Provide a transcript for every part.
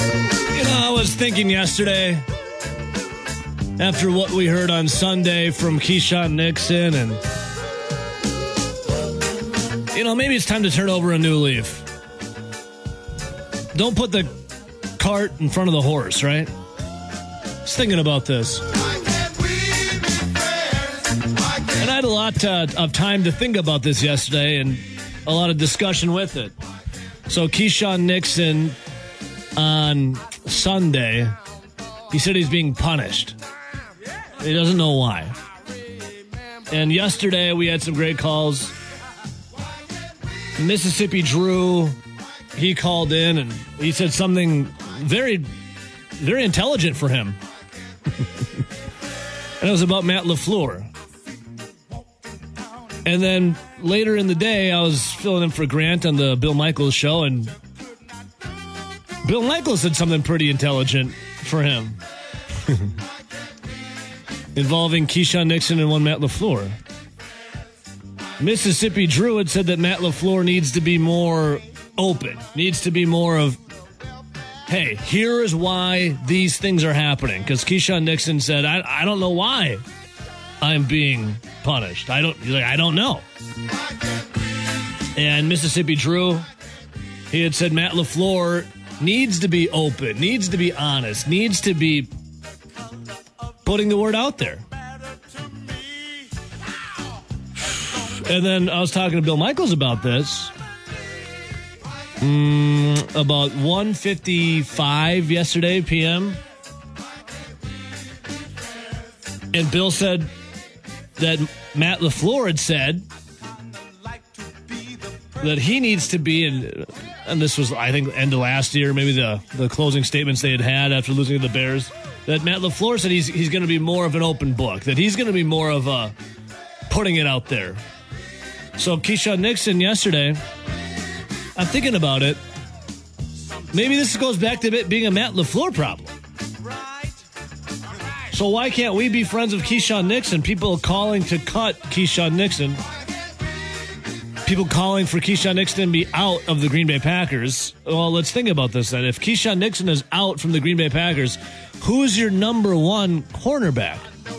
I was thinking yesterday, after what we heard on Sunday from Keisean Nixon, and, maybe it's time to turn over a new leaf. Don't put the cart in front of the horse, right? Just thinking about this. And I had a lot of time to think about this yesterday and a lot of discussion with it. So Keisean Nixon on Sunday, he said he's being punished. He doesn't know why. And yesterday we had some great calls. Mississippi Drew, he called in and he said something very, very intelligent for him. And it was about Matt LaFleur. And then later in the day, I was filling in for Grant on the Bill Michaels show, and Bill Michaels said something pretty intelligent for him. Involving Keisean Nixon and one Matt LaFleur. Mississippi Drew had said that Matt LaFleur needs to be more open, needs to be more of, hey, here is why these things are happening. Because Keisean Nixon said, I don't know why I'm being punished. I don't know. And Mississippi Drew, he had said Matt LaFleur needs to be open, needs to be honest, needs to be putting the word out there. And then I was talking to Bill Michaels about this. About 1:55 yesterday p.m. And Bill said that Matt LaFleur had said that he needs to be in, and this was, I think, end of last year, maybe the closing statements they had after losing to the Bears, that Matt LaFleur said he's going to be more of an open book, that he's going to be more of a putting it out there. So Keisean Nixon yesterday, I'm thinking about it, maybe this goes back to it being a Matt LaFleur problem. So why can't we be friends of Keisean Nixon? People calling to cut Keisean Nixon. People calling for Keisean Nixon to be out of the Green Bay Packers. Well, let's think about this then. If Keisean Nixon is out from the Green Bay Packers, who's your number one cornerback?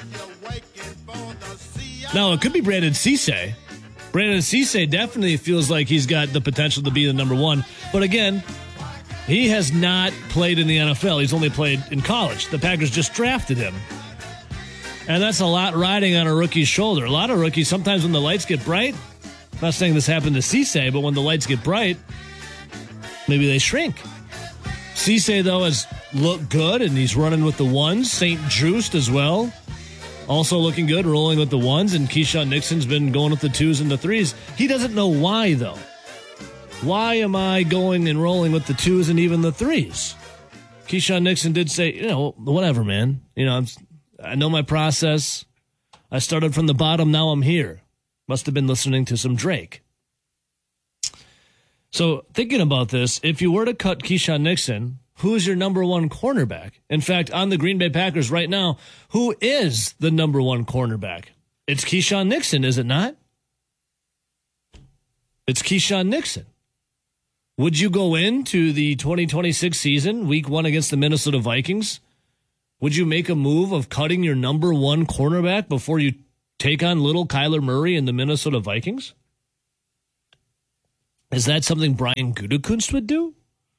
Now, it could be Brandon Cisse. Brandon Cisse definitely feels like he's got the potential to be the number one. But again, he has not played in the NFL. He's only played in college. The Packers just drafted him. And that's a lot riding on a rookie's shoulder. A lot of rookies, sometimes when the lights get bright, I'm not saying this happened to Cisse, but when the lights get bright, maybe they shrink. Cisse, though, has looked good, and he's running with the ones. St. Juste as well. Also looking good, rolling with the ones, and Keisean Nixon's been going with the twos and the threes. He doesn't know why, though. Why am I going and rolling with the twos and even the threes? Keisean Nixon did say, whatever, man. I know my process. I started from the bottom, now I'm here. Must have been listening to some Drake. So thinking about this, if you were to cut Keisean Nixon, who's your number one cornerback? In fact, on the Green Bay Packers right now, who is the number one cornerback? It's Keisean Nixon, is it not? It's Keisean Nixon. Would you go into the 2026 season, week 1 against the Minnesota Vikings? Would you make a move of cutting your number one cornerback before you take on little Kyler Murray and the Minnesota Vikings? Is that something Brian Gutekunst would do?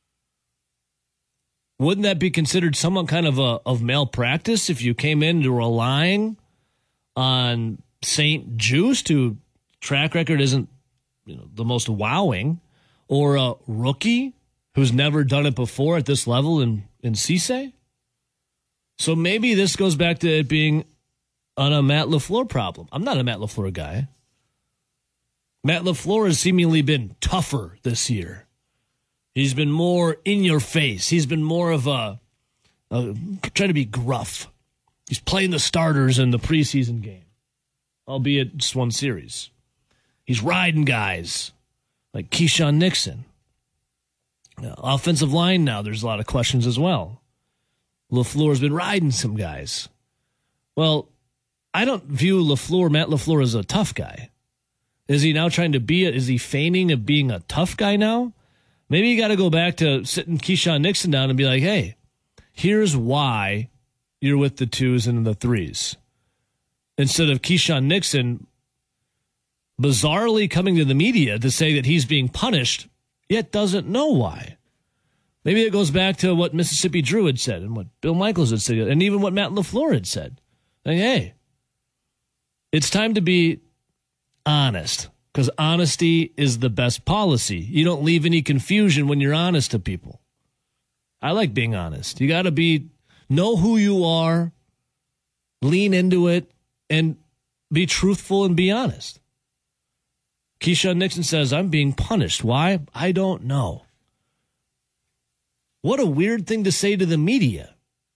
Wouldn't that be considered somewhat kind of malpractice if you came in relying on St. Juste, who track record isn't the most wowing, or a rookie who's never done it before at this level in Cisse? So maybe this goes back to it being on a Matt LaFleur problem. I'm not a Matt LaFleur guy. Matt LaFleur has seemingly been tougher this year. He's been more in your face. He's been more of a trying to be gruff. He's playing the starters in the preseason game, albeit just one series. He's riding guys like Keisean Nixon. Offensive line now, there's a lot of questions as well. LaFleur's been riding some guys. Well, I don't view Matt LaFleur as a tough guy. Is he now trying to is he feigning of being a tough guy now? Maybe you got to go back to sitting Keyshawn Nixon down and be like, hey, here's why you're with the 2s and the 3s. Instead of Keyshawn Nixon bizarrely coming to the media to say that he's being punished, yet doesn't know why. Maybe it goes back to what Mississippi Drew had said and what Bill Michaels had said and even what Matt LaFleur had said. Like, hey, it's time to be honest, because honesty is the best policy. You don't leave any confusion when you're honest to people. I like being honest. You got to know who you are, lean into it, and be truthful and be honest. Keyshawn Nixon says, I'm being punished. Why? I don't know. What a weird thing to say to the media.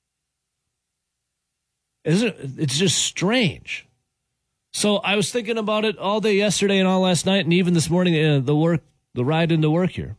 Isn't it? It's just strange. So I was thinking about it all day yesterday and all last night and even this morning, the ride into work here.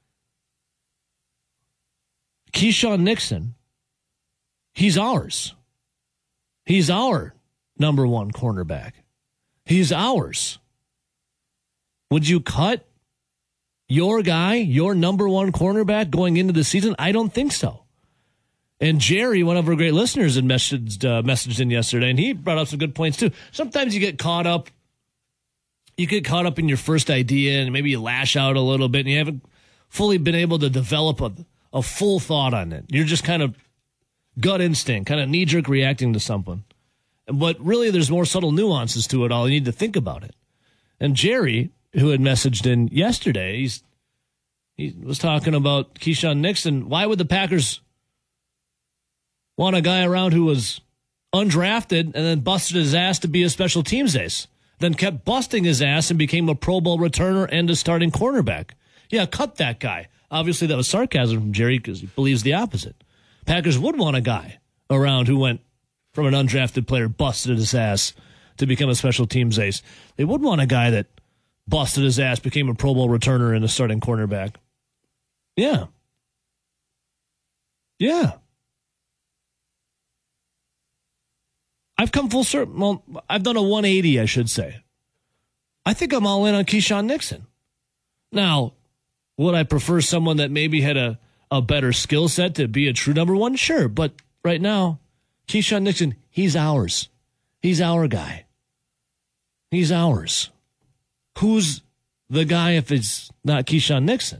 Keyshawn Nixon, he's ours. He's our number one cornerback. He's ours. Would you cut your guy, your number one cornerback going into the season? I don't think so. And Jerry, one of our great listeners, had messaged in yesterday, and he brought up some good points too. Sometimes you get caught up. You get caught up in your first idea, and maybe you lash out a little bit, and you haven't fully been able to develop a full thought on it. You're just kind of gut instinct, kind of knee-jerk reacting to something. But really, there's more subtle nuances to it all. You need to think about it. And Jerry, who had messaged in yesterday, he was talking about Keyshawn Nixon. Why would the Packers want a guy around who was undrafted and then busted his ass to be a special teams ace, then kept busting his ass and became a Pro Bowl returner and a starting cornerback? Yeah, cut that guy. Obviously, that was sarcasm from Jerry because he believes the opposite. Packers would want a guy around who went from an undrafted player, busted his ass to become a special teams ace. They would want a guy that busted his ass, became a Pro Bowl returner and a starting cornerback. Yeah. Yeah. I've come full circle. Well, I've done a 180, I should say. I think I'm all in on Keyshawn Nixon. Now, would I prefer someone that maybe had a better skill set to be a true number one? Sure. But right now, Keyshawn Nixon, he's ours. He's our guy. He's ours. Who's the guy if it's not Keyshawn Nixon?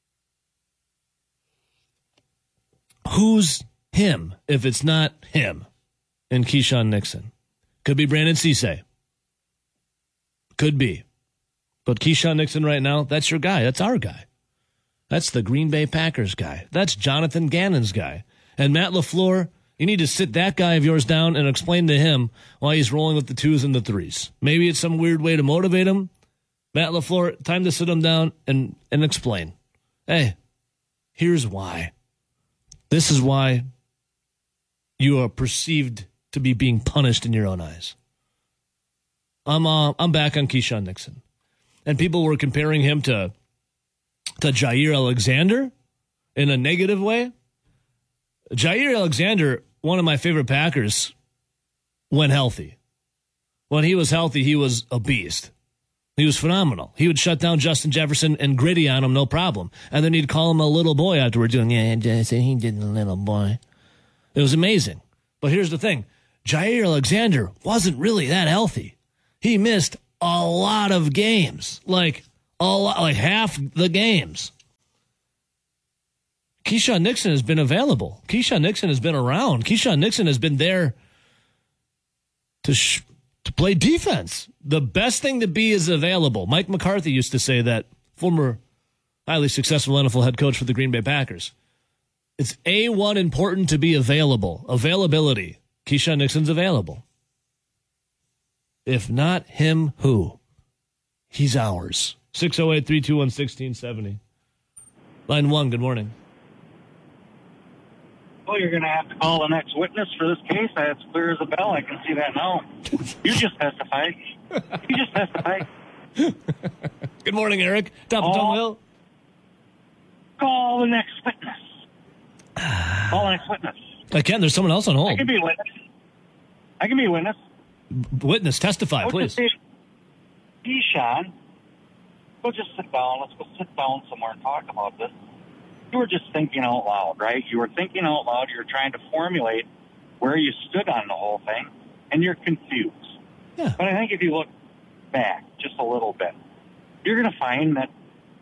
Who's him if it's not him and Keyshawn Nixon? Could be Brandon Cisse. Could be. But Keyshawn Nixon right now, that's your guy. That's our guy. That's the Green Bay Packers guy. That's Jonathan Gannon's guy. And Matt LaFleur, you need to sit that guy of yours down and explain to him why he's rolling with the 2s and the 3s. Maybe it's some weird way to motivate him. Matt LaFleur, time to sit him down and explain. Hey, here's why. This is why you are perceived to be being punished in your own eyes. I'm back on Keyshawn Nixon. And people were comparing him to Jair Alexander in a negative way. Jair Alexander, one of my favorite Packers, when healthy. When he was healthy, he was a beast. He was phenomenal. He would shut down Justin Jefferson and gritty on him, no problem. And then he'd call him a little boy afterwards, doing, yeah, he did a little boy. It was amazing. But here's the thing. Jair Alexander wasn't really that healthy. He missed a lot of games, like half the games. Keyshawn Nixon has been available. Keyshawn Nixon has been around. Keyshawn Nixon has been there to play defense. The best thing to be is available. Mike McCarthy used to say that, former highly successful NFL head coach for the Green Bay Packers. It's A1 important to be available. Availability. Keyshawn Nixon's available. If not him, who? He's ours. 608-321-1670. Line 1, good morning. Oh, you're going to have to call the next witness for this case. That's clear as a bell. I can see that now. You just testified. Good morning, Eric. Top of Tom Hill. Call the next witness. I can. There's someone else on hold. I can be a witness. Witness, testify, please. Keyshawn, go just sit down. Let's go sit down somewhere and talk about this. you were just thinking out loud, right? You were thinking out loud. You were trying to formulate where you stood on the whole thing, and you're confused. Yeah. But I think if you look back just a little bit, you're going to find that,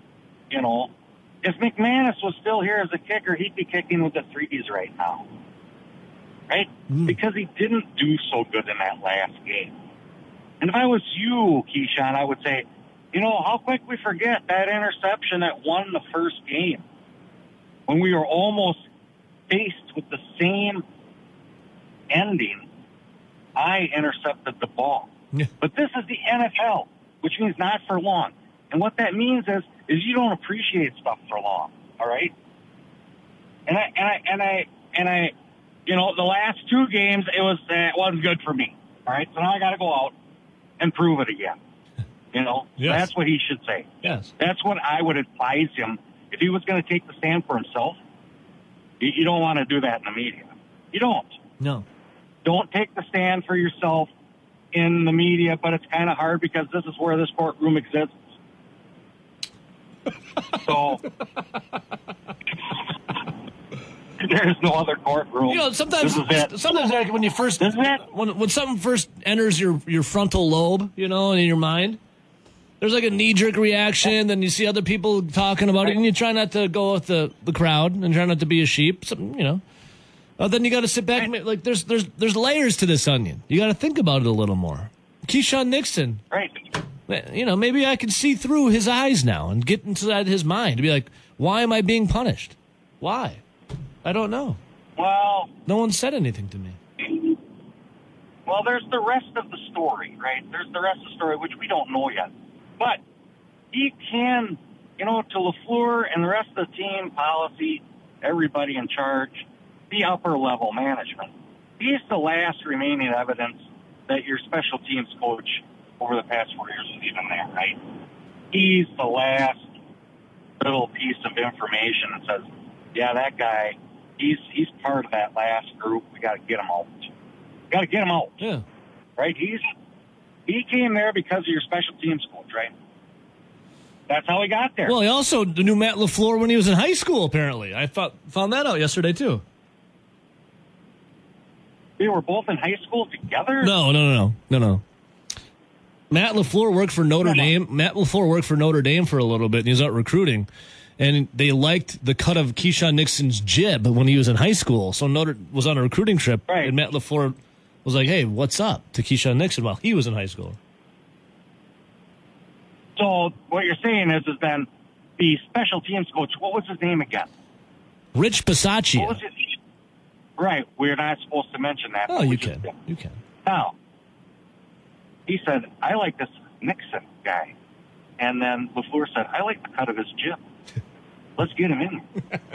if McManus was still here as a kicker, he'd be kicking with the threes right now, right? Because he didn't do so good in that last game. And if I was you, Keyshawn, I would say, how quick we forget that interception that won the first game when we were almost faced with the same ending. I intercepted the ball. Yeah. But this is the NFL, which means not for long. And what that means is you don't appreciate stuff for long. All right. And I, the last two games, it wasn't good for me. All right. So now I got to go out and prove it again. Yes. That's what he should say. Yes. That's what I would advise him if he was going to take the stand for himself. You don't want to do that in the media. You don't. No. Don't take the stand for yourself in the media, but it's kind of hard because this is where this courtroom exists. So there's no other courtroom. Sometimes Eric, when you first when something first enters your frontal lobe, in your mind, there's like a knee-jerk reaction. Then you see other people talking about it, and you try not to go with the crowd and try not to be a sheep. Then you got to sit back. Like there's layers to this onion. You got to think about it a little more. Keyshawn Nixon, right? Maybe I can see through his eyes now and get inside his mind to be like, why am I being punished? Why? I don't know. Well, no one said anything to me. Well, there's the rest of the story, right? There's the rest of the story, which we don't know yet. But he can, to LaFleur and the rest of the team, policy, everybody in charge, the upper level management. He's the last remaining evidence that your special teams coach over the past 4 years was even there, right? He's the last little piece of information that says, yeah, that guy, he's part of that last group. We got to get him out. Got to get him out. Yeah. Right? He came there because of your special teams coach, right? That's how he got there. Well, he also knew Matt LaFleur when he was in high school, apparently. I found that out yesterday, too. They were both in high school together? No. Matt LaFleur worked for Notre Dame. Matt LaFleur worked for Notre Dame for a little bit, and he was out recruiting. And they liked the cut of Keyshawn Nixon's jib when he was in high school. So Notre was on a recruiting trip, right. And Matt LaFleur was like, hey, what's up to Keyshawn Nixon while he was in high school. So what you're saying is then the special teams coach, what was his name again? Rich Bisaccia. What was his name? Right. We're not supposed to mention that. Oh, you can. You can. Now, he said, I like this Nixon guy. And then LaFleur said, I like the cut of his jib. Let's get him in.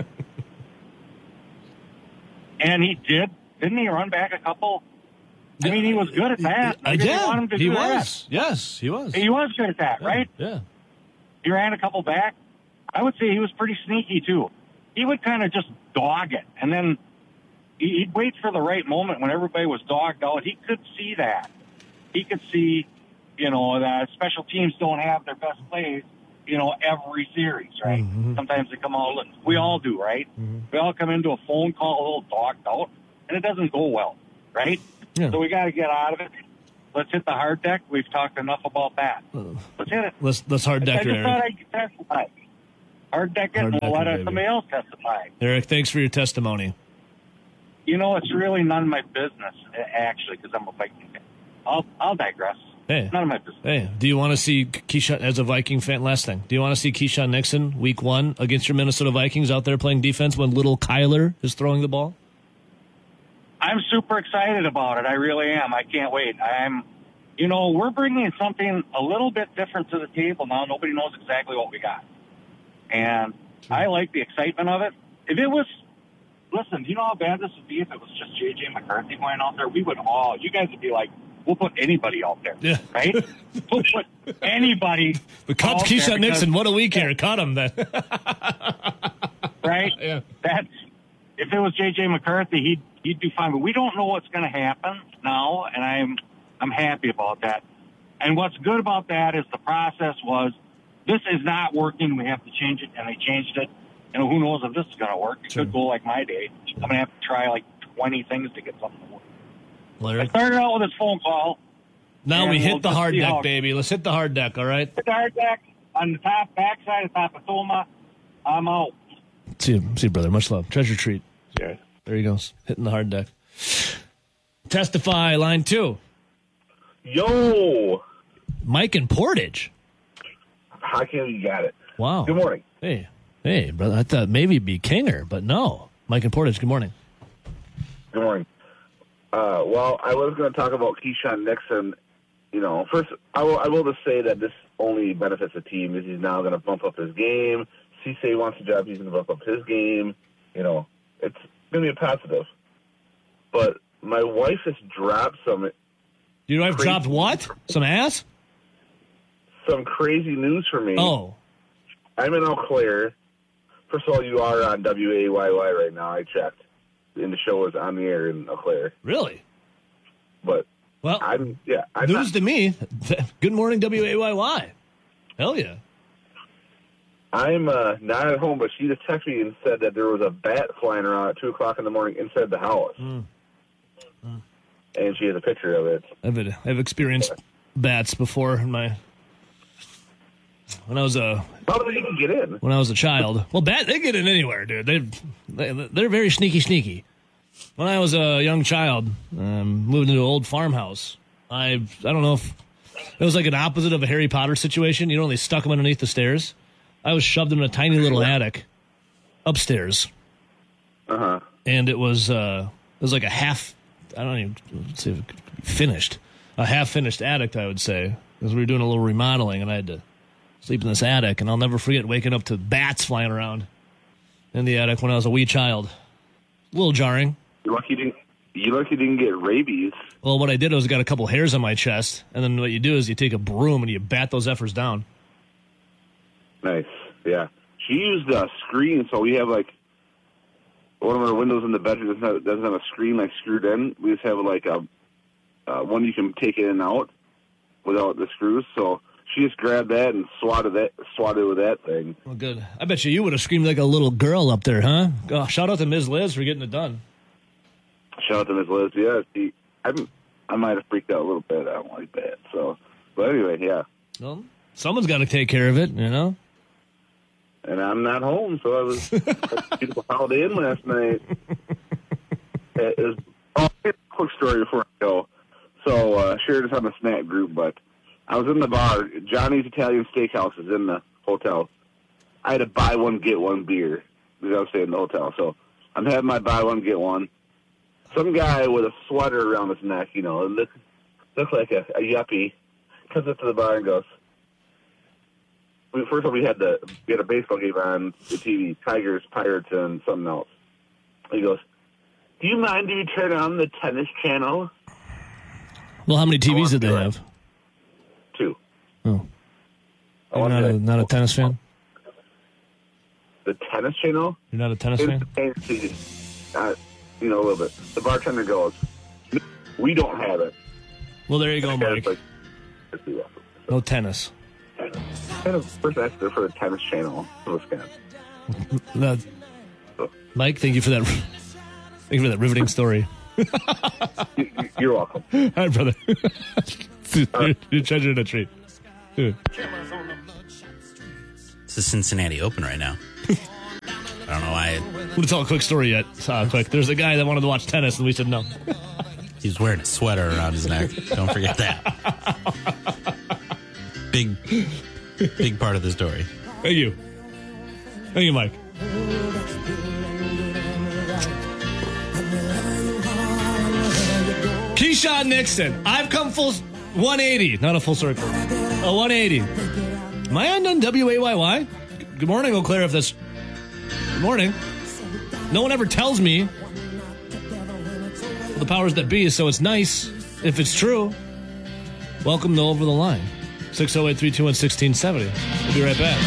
And he did. Didn't he run back a couple? I mean, he was good at that. He was. Yes, he was. He was good at that, right? Yeah. He ran a couple back. I would say he was pretty sneaky, too. He would kind of just dog it. And then he'd wait for the right moment when everybody was dogged out. He could see that. He could see, that special teams don't have their best plays, every series, right? Mm-hmm. Sometimes they come out, we all do, right? Mm-hmm. We all come into a phone call a little dogged out, and it doesn't go well, right? Yeah. So we got to get out of it. Let's hit the hard deck. We've talked enough about that. Let's hit it. Let's hard deck it, Eric. I just thought I'd testify. Hard deck it, and we'll let somebody else testify. Eric, thanks for your testimony. It's really none of my business, actually, because I'm a Viking fan. I'll digress. Hey. None of my business. Hey, do you want to see Keyshawn, as a Viking fan, last thing, do you want to see Keyshawn Nixon week 1 against your Minnesota Vikings out there playing defense when little Kyler is throwing the ball? I'm super excited about it. I really am. I can't wait. We're bringing something a little bit different to the table now. Nobody knows exactly what we got. And I like the excitement of it. If it was, listen, you know how bad this would be if it was just J.J. McCarthy going out there? You guys would be like, we'll put anybody out there, right? We'll put anybody But cut Keyshawn Nixon, what a week here. Cut him then. Right? Yeah. If it was J.J. McCarthy, he'd do fine. But we don't know what's going to happen now, and I'm happy about that. And what's good about that is the process was, this is not working. We have to change it, and they changed it. who knows if this is going to work. It Sure. could go like my day. I'm going to have to try like 20 things to get something to work. I Larry. started out with this phone call. Now and we we'll hit the just hard see deck, how- baby. Let's hit the hard deck, all right? The hard deck on the backside of Tapatoma. I'm out. See you, brother. Much love. Treasure treat. Yeah. There he goes. Hitting the hard deck. Testify, line 2. Yo, Mike and Portage. how can you got it? Wow. Good morning. Hey, brother. I thought maybe it'd be Kinger, but no. Mike and Portage, good morning. Good morning. Well, I was going to talk about Keyshawn Nixon. You know, first, I will just say that this only benefits the team. Is he's now going to bump up his game. Cisse wants a job. He's going to bump up his game. You know, it's going to be a positive. But my wife has dropped some Your wife Crazy. dropped what? Some ass? crazy news for me. Oh. I'm in Eau Claire. First of all, you are on WAYY right now. I checked. And the show is on the air in Eau Claire. Really? But Well, I'm news not, to me. Good morning, WAYY. Hell yeah. I'm not at home, but she just texted me and said that there was a bat flying around at 2 o'clock in the morning inside the house. And she has a picture of it. I've experienced bats before in when I was a How did you get in? when I was a child. Well, they get in anywhere, dude. They're very sneaky. When I was a young child, moved into an old farmhouse. I don't know if it was like an opposite of a Harry Potter situation. You know, they stuck them underneath the stairs. I was shoved in a tiny little attic upstairs, Uh-huh. and it was like a half. I don't even say if it could be finished. A half finished attic, I would say, because we were doing a little remodeling, and I had to sleep in this attic. And I'll never forget waking up to bats flying around in the attic when I was a wee child. A little jarring. You're lucky you didn't get rabies. Well, what I did was got a couple hairs on my chest, and then what you do is you take a broom and you bat those effers down. Nice. Yeah. She used a screen, so we have like one of our windows in the bedroom doesn't have a screen like screwed in. We just have like a one you can take in and out without the screws. So she just grabbed that and swatted with that thing. Well, good. I bet you would have screamed like a little girl up there, huh? Oh, shout out to Ms. Liz for getting it done. Shout out to Ms. Liz. Yeah, I might have freaked out a little bit. I don't like that. So, but anyway, yeah. Well, someone's got to take care of it, you know? And I'm not home, so I was had a beautiful Holiday Inn last night. Here's a quick story before I go. So, I shared this on the snack group, but I was in the bar. Johnny's Italian Steakhouse is in the hotel. I had to buy one, get one beer because I was staying in the hotel. So, I'm having my buy one, get one. Some guy with a sweater around his neck, you know, it looked like a yuppie, comes up to the bar and goes, first of all, we had a baseball game on the TV, Tigers, Pirates, and something else. He goes, "Do you mind if you turn on the tennis channel?" Well, how many TVs did they do it. have? 2. Oh. I You're want not a tennis fan? The tennis channel? You're not a tennis It's fan? a little bit. The bartender goes, "We don't have it." Well, there you go, Mike. It's like, let's do that. No tennis. Kind of first actor for the tennis channel in Wisconsin. Mike, thank you for that. Thank you for that riveting story. You're welcome. All right, brother. You're treasuring a treat. Dude. It's the Cincinnati Open right now. I don't know why I'm going to tell a quick story yet. Quick. There's a guy that wanted to watch tennis, and we said no. he's wearing a sweater around his neck. Don't forget that. Big part of the story. Thank you. Thank you, Mike. Keyshawn Nixon. I've come full 180. Not a full circle. A 180. Am I on WAYY? Good morning, Eau Claire, if that's... Good morning. No one ever tells me the powers that be, so it's nice if it's true. Welcome to Over the Line. 608-321-1670. We'll be right back.